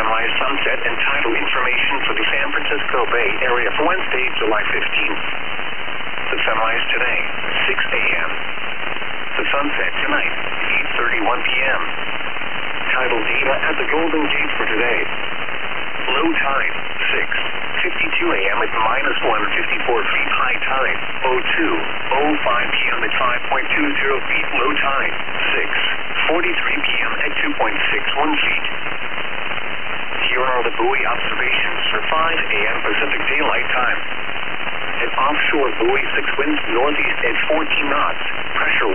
sunrise, sunset, and tidal information for the San Francisco Bay Area for Wednesday, July 15th. The sunrise today, 6 a.m. The sunset tonight, 8:31 p.m. Tidal data at the Golden Gate for today. Low tide, 6:52 a.m. at -154 feet. High tide, 02:05 p.m. at 5.20 feet. Low tide, 6:43 p.m. at 2.61 feet. Here are the buoy observations for 5 a.m. Pacific Daylight Time. An offshore buoy 6 winds northeast at 14 knots. Pressure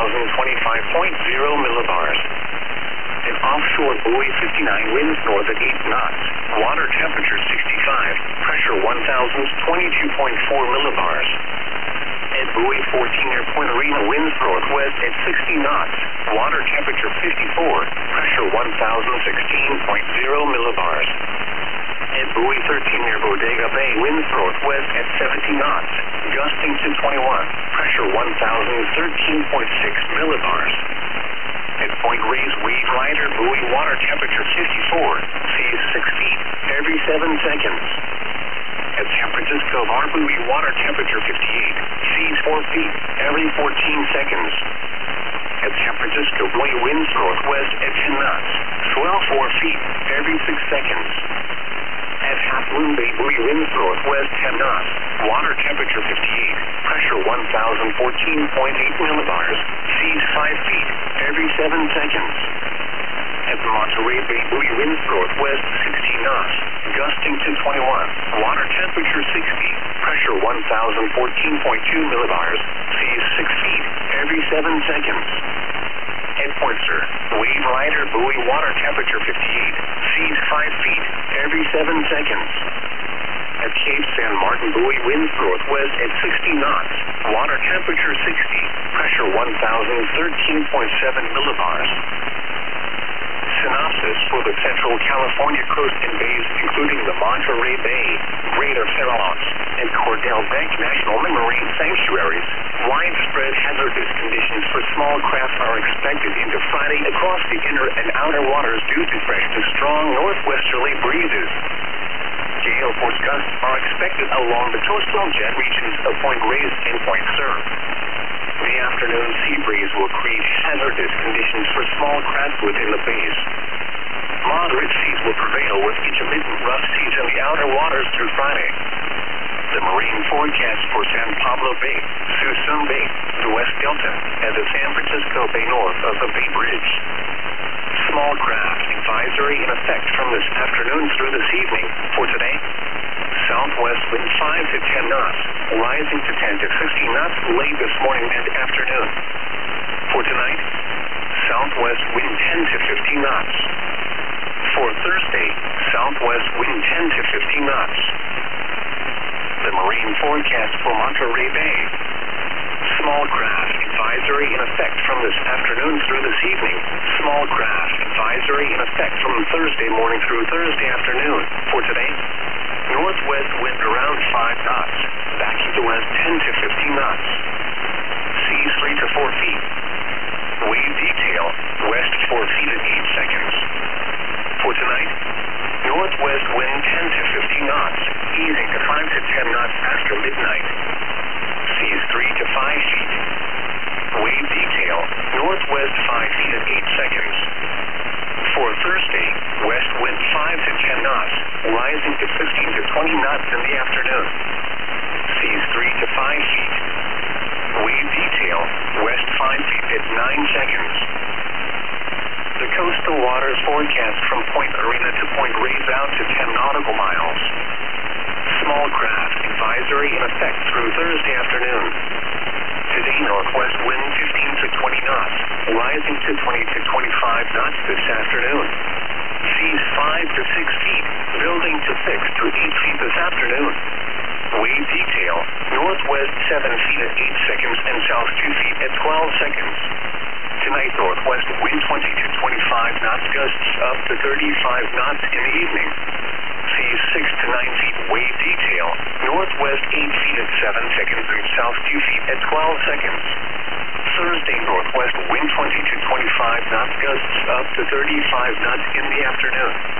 1,025.0 millibars. An offshore buoy 59 winds north at 8 knots. Water temperature 65. Pressure 1,022.4 millibars. At buoy 14 near Point Arena winds northwest at 60 knots. Water temperature 54. Pressure 1,016.0 millibars. At buoy 13 near Bodega Bay winds northwest at 70 knots. Gusting to 21. Pressure 1,013.6 millibars. At Point Reyes Wave Rider buoy water temperature 54, seas 6 feet every 7 seconds. At San Francisco Bar buoy water temperature 58, seas 4 feet every 14 seconds. At San Francisco buoy winds northwest at 10 knots, swell 4 feet every 6 seconds. At Half Moon Bay buoy winds northwest 10 knots, water temperature 58, pressure 1,014.8 millibars, seas 5 feet every 7 seconds. At Monterey Bay buoy winds northwest 16 knots, gusting to 21, water temperature 60, pressure 1,014.2 millibars, seas 6 feet every 7 seconds. At Point Sur, Wave Rider buoy water temperature 58, seas 5 feet every 7 seconds. At Cape San Martin buoy winds northwest at 60 knots, water temperature 60, pressure 1,013.7 millibars. Synopsis for the Central California coast and bays, including the Monterey Bay, Greater Farallones, and Cordell Bank National Marine Sanctuaries. Widespread hazardous conditions for small craft are expected into Friday across the inner and outer waters due to fresh to strong northwesterly breezes. Gale force gusts are expected along the coastal jet regions of Point Reyes and Point Sur. The afternoon sea breeze will create hazardous conditions for small craft within the bays. Moderate seas will prevail with intermittent rough seas in the outer waters through Friday. The marine forecast for San Pablo Bay, Suisun Bay, the West Delta, and the San Francisco Bay north of the Bay Bridge. Small craft advisory in effect from this afternoon through this evening. For today, southwest wind 5 to 10 knots, rising to 10 to 15 knots late this morning and afternoon. For tonight, southwest wind 10 to 15 knots. For Thursday, southwest wind 10 to 15 knots. The marine forecast for Monterey Bay. Small craft advisory in effect from this afternoon through this evening. Small craft advisory in effect from Thursday morning through Thursday afternoon. For today, northwest wind around 5 knots, backing to west 10 to 15 knots. Seas 3 to 4 feet. Wave detail, west 4 feet at 8 seconds. For tonight, northwest wind 10 to 15 knots, easing to 5 to 10 knots after midnight. Seas 3 to 5 feet. Wave detail, northwest 5 feet at 8 seconds. For Thursday, west wind 5 to 10 knots, rising to 15 to 20 knots in the afternoon. Seas 3 to 5 feet. Wave detail, west 5 feet at 9 seconds. The coastal waters forecast from Point Arena to Point Reyes out to 10 nautical miles. Small craft advisory in effect through Thursday afternoon. Today, northwest wind 15 to 20 knots, rising to 20 to 25 knots this afternoon. Seas 5 to 6 feet, building to 6 to 8 feet this afternoon. Wave detail, northwest 7 feet at 8 seconds and south 2 feet at 12 seconds. Tonight, northwest wind 20 to 25 knots, gusts up to 35 knots in the evening. Seas 6 to 9 feet, wave detail, northwest 8 feet at 7 seconds and south 2 feet at 12 seconds. Thursday, northwest wind 20 to 25 knots, gusts up to 35 knots in the afternoon.